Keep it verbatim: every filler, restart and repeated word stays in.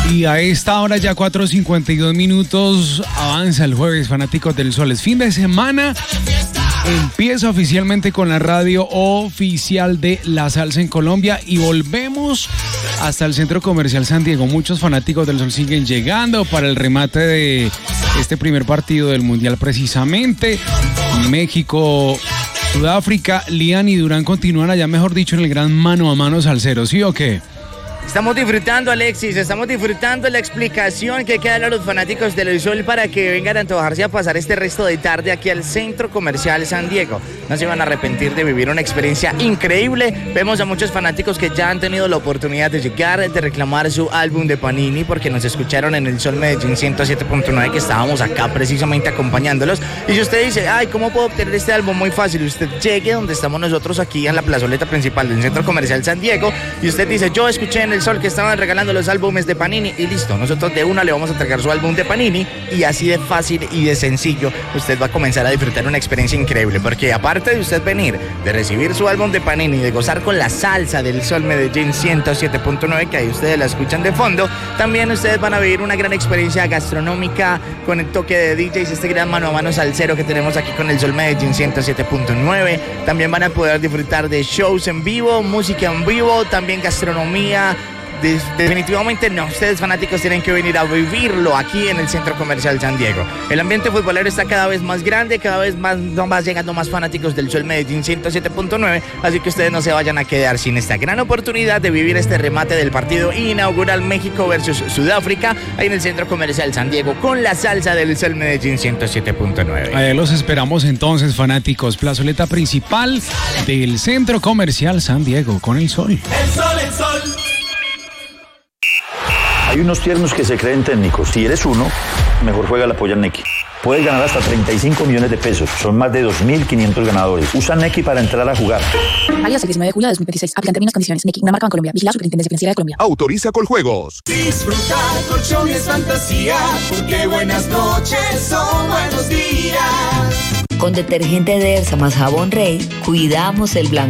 Y a esta hora ya cuatro cincuenta y dos minutos avanza el jueves, fanáticos del Sol. Es fin de semana, empieza oficialmente con la radio oficial de la salsa en Colombia y volvemos hasta el Centro Comercial San Diego. Muchos fanáticos del Sol siguen llegando para el remate de este primer partido del Mundial precisamente. México, Sudáfrica, Lian y Durán continúan allá, mejor dicho, en el gran mano a mano salsero, ¿sí o qué? Estamos disfrutando, Alexis, estamos disfrutando la explicación que queda a los fanáticos del Sol para que vengan a antojarse a pasar este resto de tarde aquí al Centro Comercial San Diego. No se van a arrepentir de vivir una experiencia increíble. Vemos a muchos fanáticos que ya han tenido la oportunidad de llegar, de reclamar su álbum de Panini, porque nos escucharon en el Sol Medellín ciento siete punto nueve, que estábamos acá precisamente acompañándolos. Y si usted dice, ay, ¿cómo puedo obtener este álbum? Muy fácil, usted llegue donde estamos nosotros aquí en la plazoleta principal del Centro Comercial San Diego y usted dice, yo escuché en el Sol que estaban regalando los álbumes de Panini y listo, nosotros de una le vamos a entregar su álbum de Panini y así de fácil y de sencillo usted va a comenzar a disfrutar una experiencia increíble, porque aparte de usted venir, de recibir su álbum de Panini y de gozar con la salsa del Sol Medellín ciento siete punto nueve, que ahí ustedes la escuchan de fondo, también ustedes van a vivir una gran experiencia gastronómica con el toque de D Js, este gran mano a mano salsero que tenemos aquí con el Sol Medellín ciento siete punto nueve. También van a poder disfrutar de shows en vivo, música en vivo, también gastronomía. Definitivamente no, ustedes fanáticos tienen que venir a vivirlo aquí en el Centro Comercial San Diego. El ambiente futbolero está cada vez más grande, cada vez más van llegando más fanáticos del Sol Medellín ciento siete punto nueve, así que ustedes no se vayan a quedar sin esta gran oportunidad de vivir este remate del partido inaugural México versus Sudáfrica ahí en el Centro Comercial San Diego con la salsa del Sol Medellín ciento siete punto nueve. Ahí los esperamos entonces, fanáticos. Plazoleta principal del Centro Comercial San Diego con el Sol. El Sol, el Sol. Hay unos tiernos que se creen técnicos. Si eres uno, mejor juega la polla Nequi. Puedes ganar hasta treinta y cinco millones de pesos. Son más de dos mil quinientos ganadores. Usa Nequi para entrar a jugar. Válido hasta el diecinueve de julio de dos mil veintiséis. Aplican términos y condiciones. Nequi, una marca en Colombia. Vigilado Superintendencia Financiera de Colombia. Autoriza Coljuegos. Disfrutar colchón es fantasía, porque buenas noches son buenos días. Con detergente Dersa más jabón Rey, cuidamos el blanco.